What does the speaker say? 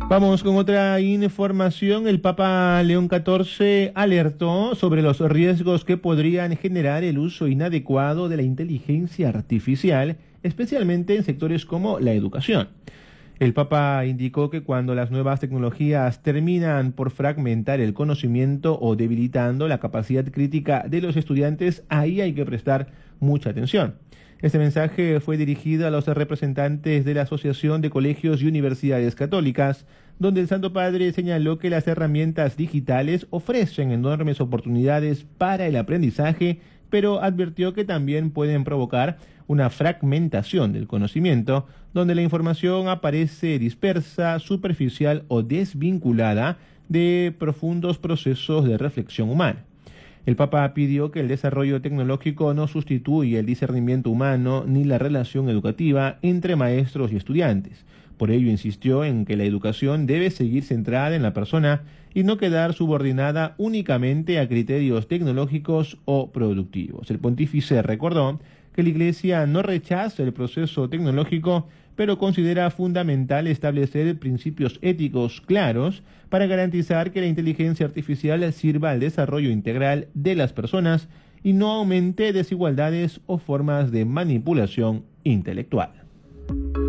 Vamos con otra información. El Papa León XIV alertó sobre los riesgos que podrían generar el uso inadecuado de la inteligencia artificial, especialmente en sectores como la educación. El Papa indicó que cuando las nuevas tecnologías terminan por fragmentar el conocimiento o debilitando la capacidad crítica de los estudiantes, ahí hay que prestar mucha atención. Este mensaje fue dirigido a los representantes de la Asociación de Colegios y Universidades Católicas, donde el Santo Padre señaló que las herramientas digitales ofrecen enormes oportunidades para el aprendizaje, pero advirtió que también pueden provocar una fragmentación del conocimiento, donde la información aparece dispersa, superficial o desvinculada de profundos procesos de reflexión humana. El Papa pidió que el desarrollo tecnológico no sustituya el discernimiento humano ni la relación educativa entre maestros y estudiantes. Por ello insistió en que la educación debe seguir centrada en la persona y no quedar subordinada únicamente a criterios tecnológicos o productivos. El pontífice recordó que la Iglesia no rechaza el proceso tecnológico, pero considera fundamental establecer principios éticos claros para garantizar que la inteligencia artificial sirva al desarrollo integral de las personas y no aumente desigualdades o formas de manipulación intelectual.